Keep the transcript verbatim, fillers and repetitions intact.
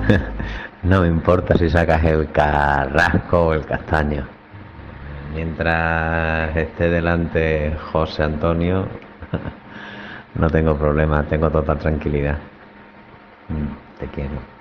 No me importa si sacas el carrasco o el castaño. Mientras esté delante José Antonio, no tengo problema, tengo total tranquilidad. Mm, Te quiero.